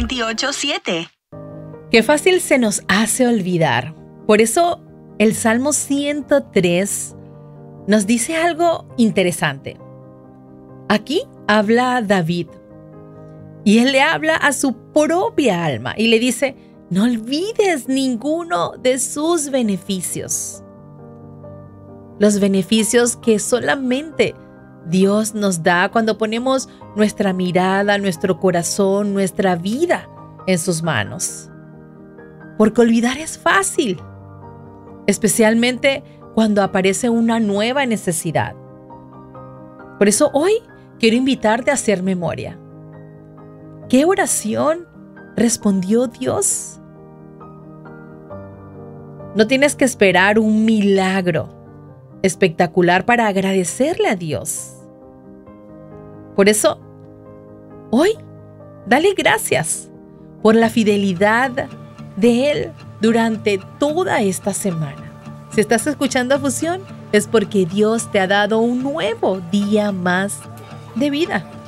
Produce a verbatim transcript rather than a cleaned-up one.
veintiocho siete. Qué fácil se nos hace olvidar. Por eso el Salmo ciento tres nos dice algo interesante. Aquí habla David y él le habla a su propia alma y le dice: no olvides ninguno de sus beneficios. Los beneficios que solamente Dios nos da cuando ponemos nuestra mirada, nuestro corazón, nuestra vida en sus manos. Porque olvidar es fácil, especialmente cuando aparece una nueva necesidad. Por eso hoy quiero invitarte a hacer memoria. ¿Qué oración respondió Dios? No tienes que esperar un milagro espectacular para agradecerle a Dios. Por eso, hoy, dale gracias por la fidelidad de Él durante toda esta semana. Si estás escuchando a Fusión, es porque Dios te ha dado un nuevo día más de vida.